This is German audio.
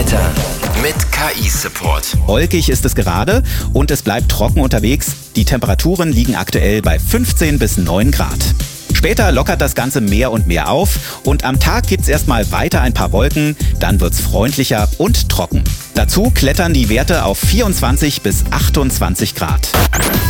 Wetter mit KI-Support. Wolkig ist es gerade und es bleibt trocken unterwegs. Die Temperaturen liegen aktuell bei 15 bis 9 Grad. Später lockert das Ganze mehr und mehr auf und am Tag gibt's erstmal weiter ein paar Wolken, dann wird's freundlicher und trocken. Dazu klettern die Werte auf 24 bis 28 Grad.